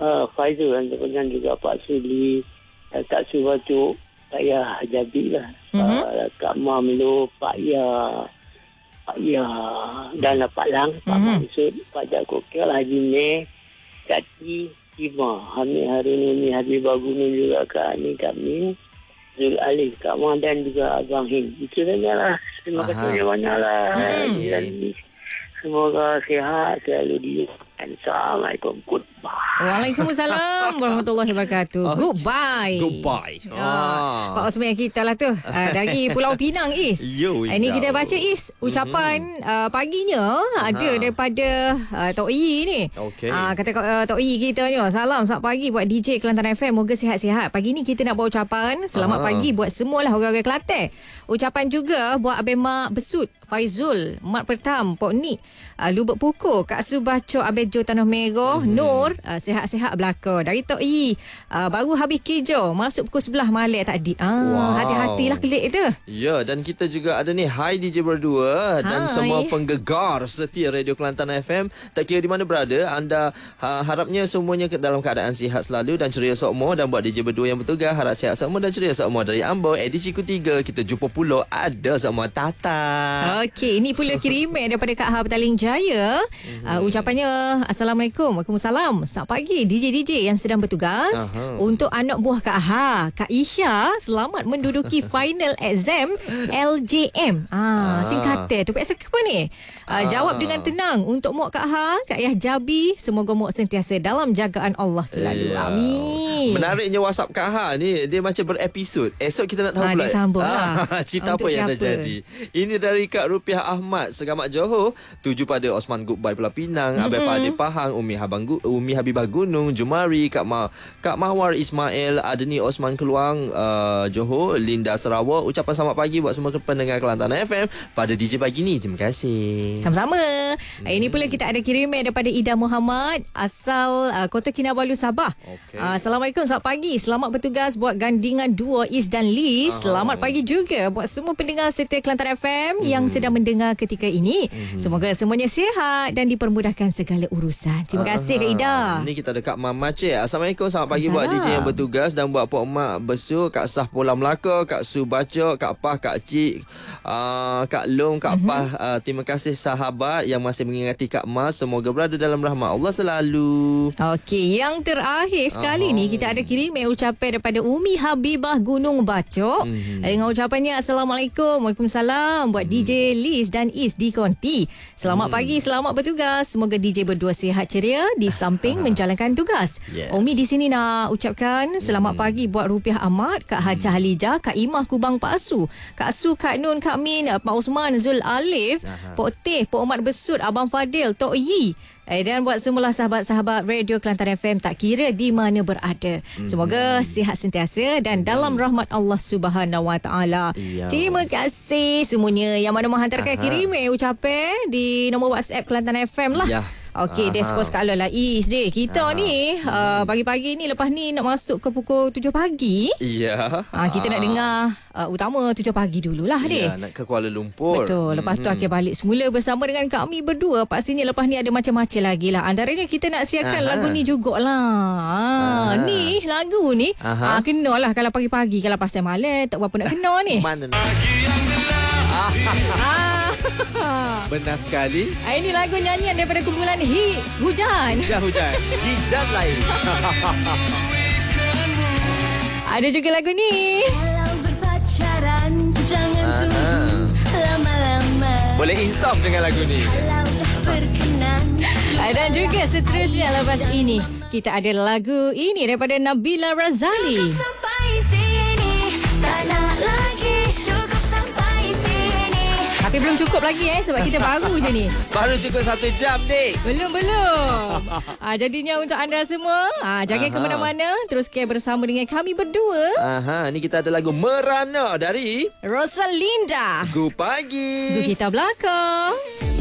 Faizul dengan juga Pak Suli, Kak Subatu, Pak Yah Jabi lah, Kak Mamlu, Pak Yah dan Pak Lang, Pak Mansud, Pak Jakokil, Haji Meh, Kak Ti, Cima, Hamid Harun, Habibah Gunung juga, Kak Ani, Kak Min, Zul Ali, Kak Wan dan juga Abang Hin. Itu saja lah. Terima kasih banyak lah. Semoga sihat selalu di. Assalamualaikum. Goodbye. Waalaikumsalam warahmatullahi wabarakatuh. Goodbye. Pak Osman kita lah tu. Dari Pulau Pinang, Is. Ini kita baca, Is, ucapan paginya ada daripada Tok Yi ni. Kata Tok Yi kita ni, salam selamat pagi buat DJ Kelantan FM. Moga sihat-sihat. Pagi ni kita nak buat ucapan selamat pagi buat semualah orang-orang Kelantan. Ucapan juga buat Abang Mak Besut, Faizul, Mak Pertam, Pok Nik, Lubuk Pokok, Kak Subaco, Abejo Tanah Merah, Nur, sihat-sihat belaka. Dari Tok Yi, baru habis kerja, masuk pukul 11 malam tadi. Hati-hatilah kelik tu. Ya, dan kita juga ada ni, hai DJ berdua dan semua penggegar setia Radio Kelantan FM. Tak kira di mana berada, anda harapnya semuanya dalam keadaan sihat selalu dan ceria semua. Dan buat DJ berdua yang bertugas, harap sihat semua dan ceria semua. Dari Ambo, edisi Q3, kita jumpa pula ada semua Tata. Okey, ini pula kiriman daripada Kak Ha Petaling Jaya. Ucapannya, Assalamualaikum. Waalaikumsalam. Selamat pagi DJ-DJ yang sedang bertugas. Untuk anak buah Kak Ha, Kak Isha, selamat menduduki final exam LJM. Singkatan tu biasa apa ni? Jawab dengan tenang. Untuk Mak Kak Ha, Kak Yah Jabi, semoga Mak sentiasa dalam jagaan Allah selalu. Amin. Menariknya WhatsApp Kak Ha ni, dia macam berepisod. Esok kita nak tahu pula. Dia sambung lah. Cerita apa yang terjadi. Ini dari Kak Rupiah Ahmad, Segamat Johor. Tuju pada Osman Goodbye Pulau Pinang, Abang Fadil Pahang, Umi Habibah Gunung, Jumari, Kak Mawar Ismail, Adni Osman Keluang, Johor, Linda Sarawak. Ucapan selamat pagi buat semua pendengar Kelantan FM pada DJ pagi ni. Terima kasih. Sama-sama. Ini pula kita ada kiriman daripada Ida Muhammad, asal Kota Kinabalu, Sabah. Assalamualaikum, selamat pagi. Selamat bertugas buat gandingan 2 Is dan Liz. Selamat pagi juga buat semua pendengar setia Kelantan FM yang sedang mendengar ketika ini. Semoga semuanya sihat dan dipermudahkan segala urusan. Terima kasih Kak Ida. Ni kita ada Kak Mama Cik. Assalamualaikum, selamat pagi buat DJ yang bertugas dan buat Pok Mak Besuk, Kak Sah Pulang Melaka, Kak Su Baca, Kak Pah, Kak Cik, Kak Long, Kak Pah. Terima kasih sahabat yang masih mengingati Kak Mas. Semoga berada dalam rahmat Allah selalu. Okey, yang terakhir sekali ni kita ada kiriman ucapan daripada Umi Habibah Gunung Bacok. Dengan ucapannya, Assalamualaikum. Waalaikumsalam buat DJ Liz dan Is di Konti. Selamat pagi, selamat bertugas. Semoga DJ berdua sihat ceria di samping menjalankan tugas. Umi di sini nak ucapkan selamat pagi buat Rupiah Ahmad, Kak Haja Halijah, Kak Imah Kubang Pak Asu, Kak Su, Kak Nun, Kak Min, Pak Osman, Zul Alif, Pok Teh, Pok Omar Besut, Abang Fadil, Tok Yi. Dan buat semua sahabat-sahabat Radio Kelantan FM tak kira di mana berada. Semoga sihat sentiasa dan dalam rahmat Allah Subhanahu Wa Taala. Terima kasih semuanya yang mana menghantarkan kiriman ucapan di nombor WhatsApp Kelantan FM lah. Okey, dispose kat lah Is deh. Kita ni pagi-pagi ni lepas ni nak masuk ke pukul 7 pagi. Kita nak dengar utama 7 pagi dululah deh. Nak ke Kuala Lumpur. Betul. Lepas tu akan balik semula bersama dengan kami berdua. Pastinya lepas ni ada macam-macam lagi lah. Antaranya kita nak siarkan lagu ni jugalah. Ni lagu ni kena lah kalau pagi-pagi. Kalau pasal malam tak berapa nak kena ni. Mana nak? Benar sekali. Ini lagu nyanyian daripada kumpulan Hujan. Hujan. Hujan lain. Ada juga lagu ni. Kalau berpacaran jangan tunggu lama-lama. Boleh insaf dengan lagu ni. Kalau dah berkenan. Dan juga seterusnya lepas ini kita ada lagu ini daripada Nabila Razali. Cukup sampai sini, tak nak lagi. Cukup sampai sini. Tapi belum cukup lagi sebab kita baru je ni. Baru cukup 1 jam ni. Belum. Jadinya untuk anda semua, jangan ke mana-mana, terus bersama dengan kami berdua. Ni kita ada lagu Merana dari Rosalinda. Gu Pagi. Gu kita belakang.